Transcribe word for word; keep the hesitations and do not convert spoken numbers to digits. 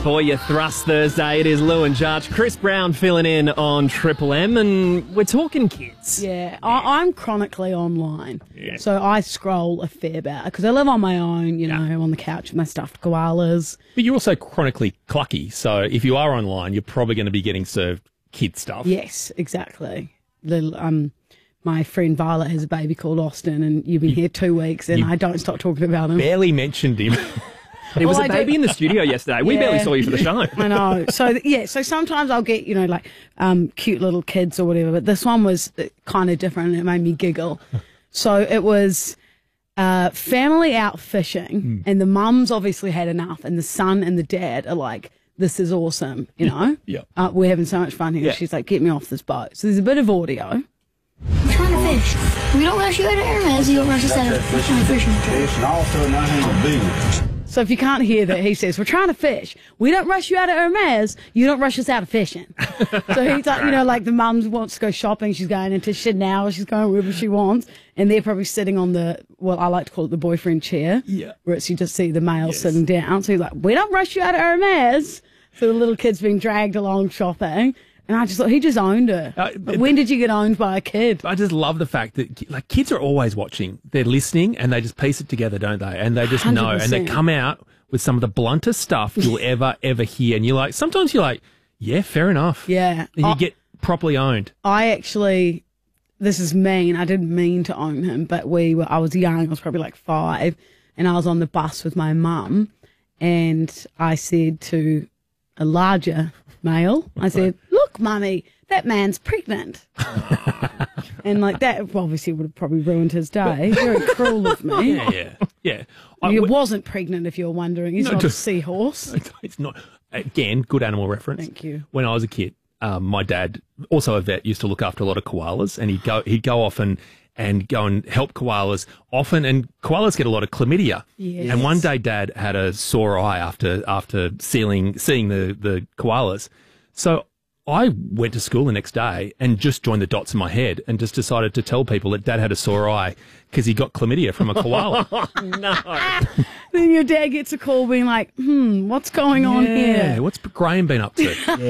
For your Thrust Thursday, it is Lou and Judge. Chris Brown filling in on Triple M, and we're talking kids. Yeah, I, I'm chronically online. Yeah. So I scroll a fair bit because I live on my own, you know, Yeah. on the couch with my stuffed koalas. But you're also chronically clucky, so if you are online, you're probably going to be getting served kid stuff. Yes, exactly. Little, um, my friend Violet has a baby called Austin, and you've been here two weeks, and you I don't stop talking about him. Barely mentioned him. There was Well, a I baby do- in the studio yesterday. We Yeah. barely saw you for the show. I know. So yeah, so sometimes I'll get, you know, like um, cute little kids or whatever, but this one was kind of different and it made me giggle. So it was uh, family out fishing, Mm. and the mums obviously had enough, and the son and the dad are like, this is awesome, you know? Yeah. Uh, we're having so much fun here. Yeah. She's like, get me off this boat. So there's a bit of audio. We're trying to fish. We don't rush you out of Hermes, you don't rush us out of we're trying to fish. Fish and also not handle business. So if you can't hear that, he says, we're trying to fish. We don't rush you out of Hermes. You don't rush us out of fishing. So he's like, you know, like the mum wants to go shopping. She's going into Chanel. She's going wherever she wants. And they're probably sitting on the, well, I like to call it the boyfriend chair. Yeah. Where it's, you just see the male Yes. sitting down. So he's like, we don't rush you out of Hermes. So the little kid's being dragged along shopping. And I just thought, he just owned her. Uh, But when did you get owned by a kid? I just love the fact that ki- like kids are always watching. They're listening and they just piece it together, don't they? And they just know. And they one hundred percent. come out with some of the bluntest stuff you'll ever, ever hear. And you're like, sometimes you're like, yeah, fair enough. Yeah. And you I- get properly owned. I actually, this is mean. I didn't mean to own him, but we were. I was young. I was probably like five, and I was on the bus with my mum, and I said to a larger male, I said, "Look, mummy, that man's pregnant." And like that obviously would have probably ruined his day. Very cruel of me. Yeah, yeah. yeah. I- He w- wasn't pregnant, if you're wondering. He's No, not a just- seahorse. It's not, again, good animal reference. Thank you. When I was a kid, um, my dad, also a vet, used to look after a lot of koalas, and he'd go, he'd go off and, and go and help koalas often, and koalas get a lot of chlamydia. Yes. And one day Dad had a sore eye after, after sealing, seeing the, the koalas. So I went to school the next day and just joined the dots in my head and just decided to tell people that Dad had a sore eye because he got chlamydia from a koala. No. Then your dad gets a call being like, "Hmm, what's going on Yeah, here?" what's Graham been up to?